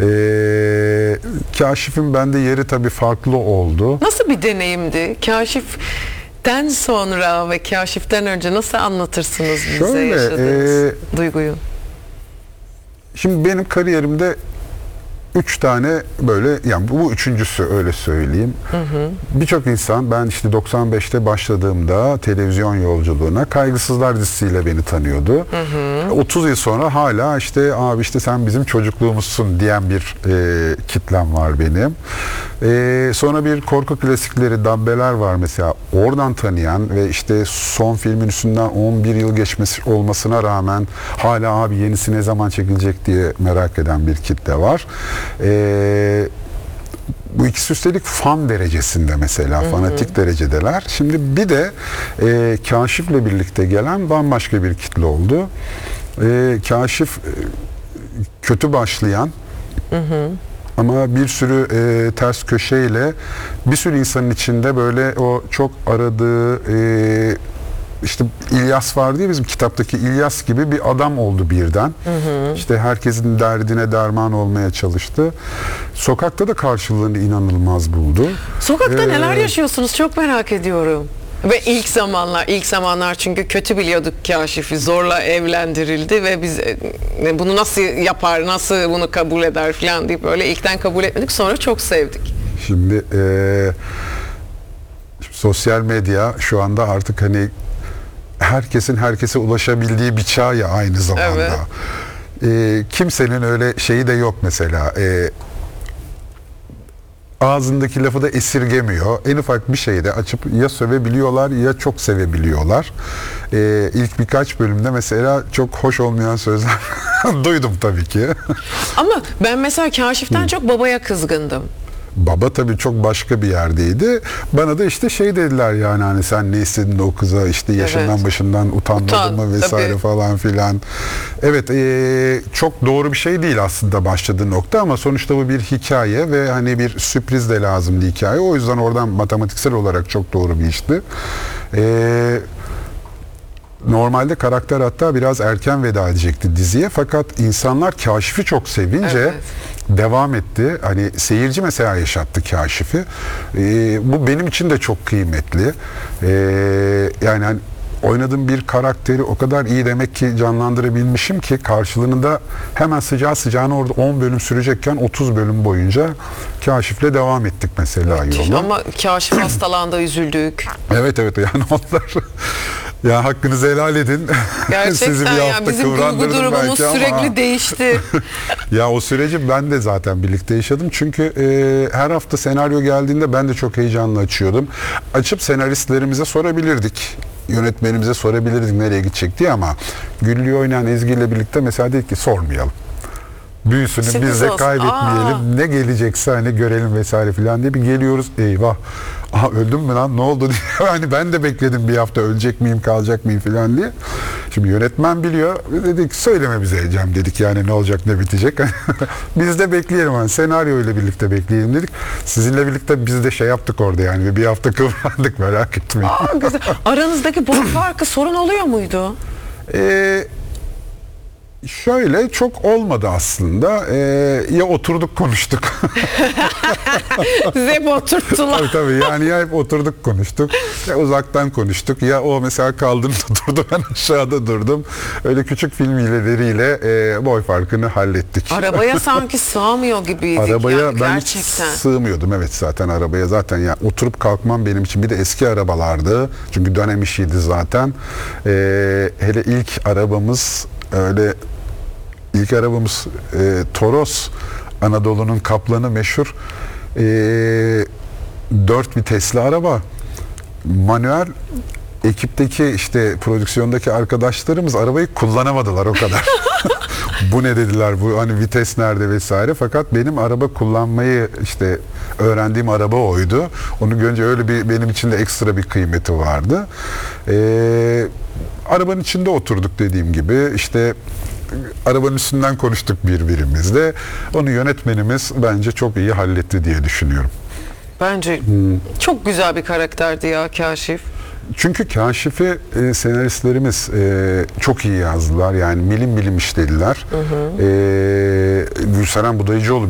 Kaşif'in bende yeri tabii farklı oldu. Nasıl bir deneyimdi? Kaşif'ten sonra ve Kaşif'ten önce nasıl anlatırsınız bize yaşadığınız duyguyu? Şimdi benim kariyerimde 3 tane böyle, yani bu üçüncüsü, öyle söyleyeyim. Birçok insan, ben işte 95'te başladığımda televizyon yolculuğuna, Kaygısızlar dizisiyle beni tanıyordu. 30 yıl sonra hala işte abi işte sen bizim çocukluğumuzsun diyen bir kitlem var benim. Sonra bir korku klasikleri, Dabbeler var mesela, oradan tanıyan ve işte son filmin üstünden 11 yıl geçmesi olmasına rağmen hala abi yenisi ne zaman çekilecek diye merak eden bir kitle var. Bu ikisi üstelik fan derecesinde mesela, fanatik derecedeler. Şimdi bir de Kaşif'le birlikte gelen bambaşka bir kitle oldu. Kaşif kötü başlayan ama bir sürü ters köşeyle bir sürü insanın içinde böyle o çok aradığı işte İlyas vardı ya, bizim kitaptaki İlyas gibi bir adam oldu birden. İşte herkesin derdine derman olmaya çalıştı. Sokakta da karşılığını inanılmaz buldu. Sokakta neler yaşıyorsunuz çok merak ediyorum. Ve ilk zamanlar çünkü kötü biliyorduk Kaşif'i, zorla evlendirildi ve biz bunu nasıl yapar, nasıl bunu kabul eder falan deyip böyle ilkten kabul etmedik, sonra çok sevdik. Şimdi sosyal medya şu anda artık hani herkesin herkese ulaşabildiği bir çağ ya aynı zamanda. Evet. Kimsenin öyle şeyi de yok mesela. Ağzındaki lafı da esirgemiyor. En ufak bir şeyi de açıp ya sövebiliyorlar ya çok sevebiliyorlar. İlk birkaç bölümde mesela çok hoş olmayan sözler duydum tabii ki. Ama ben mesela Kaşif'ten çok babaya kızgındım. Baba tabii çok başka bir yerdeydi. Bana da işte şey dediler, yani hani sen ne istedin de o kıza, işte yaşından başından utanmadın mı vesaire tabii falan filan. Evet, çok doğru bir şey değil aslında başladığı nokta, ama sonuçta bu bir hikaye ve hani bir sürpriz de lazımdı hikaye. O yüzden oradan matematiksel olarak çok doğru bir işti. Normalde karakter hatta biraz erken veda edecekti diziye, fakat insanlar Kaşif'i çok sevince devam etti. Hani seyirci mesela yaşattı Kaşif'i. Bu benim için de çok kıymetli. Yani hani oynadığım bir karakteri o kadar iyi demek ki canlandırabilmişim ki karşılığında da hemen sıcağı sıcağına orada 10 bölüm sürecekken 30 bölüm boyunca Kaşif'le devam ettik mesela yola. Ama Kaşif hastalandı, üzüldük. Evet yani onlar ya hakkınızı helal edin. Gerçekten sizi bir hafta bizim duygu durumumuz sürekli değişti. Ya o süreci ben de zaten birlikte yaşadım. Çünkü her hafta senaryo geldiğinde ben de çok heyecanlı açıyordum. Açıp senaristlerimize sorabilirdik. Yönetmenimize sorabilirdik nereye gidecek diye, ama Güllü'yü oynayan Ezgi ile birlikte mesela dedik ki sormayalım. Büyüsünü biz de kaybetmeyelim. Ne gelecekse hani görelim vesaire filan diye bir geliyoruz. Eyvah. Aha öldüm mü lan, ne oldu diye. Hani ben de bekledim bir hafta, ölecek miyim kalacak mıyım filan diye. Şimdi yönetmen biliyor. Dedik söyleme bize Cem, dedik yani ne olacak ne bitecek. Biz de bekleyelim, hani senaryo ile birlikte bekleyelim dedik. Sizinle birlikte biz de şey yaptık orada, yani bir hafta kıvrandık, merak etmeyin. Güzel. Aranızdaki boy farkı sorun oluyor muydu? Şöyle çok olmadı aslında. Ya oturduk konuştuk. Sizi hep oturttular. Tabii yani ya hep oturduk konuştuk. Ya uzaktan konuştuk. Ya o mesela kaldırımda durdu, ben aşağıda durdum. Öyle küçük film hileleriyle boy farkını hallettik. Arabaya sanki sığamıyor gibiydik. Arabaya yani, ben gerçekten sığmıyordum, evet, zaten arabaya zaten ya oturup kalkmam benim için, bir de eski arabalardı. Çünkü dönem işiydi zaten. Hele ilk arabamız öyle, İlk arabamız Toros, Anadolu'nun kaplanı meşhur 4 vitesli araba, manuel. Ekipteki işte prodüksiyondaki arkadaşlarımız arabayı kullanamadılar o kadar. Bu ne dediler, bu hani vites nerede vesaire, fakat benim araba kullanmayı işte öğrendiğim araba oydu. Onu görünce öyle bir benim için de ekstra bir kıymeti vardı. Arabanın içinde oturduk dediğim gibi, işte arabanın üstünden konuştuk birbirimizle. Onu yönetmenimiz bence çok iyi halletti diye düşünüyorum. Bence çok güzel bir karakterdi ya Kaşif. Çünkü Kaşif'i senaristlerimiz çok iyi yazdılar. Yani milim milim işlediler. Gülseren Budayıcıoğlu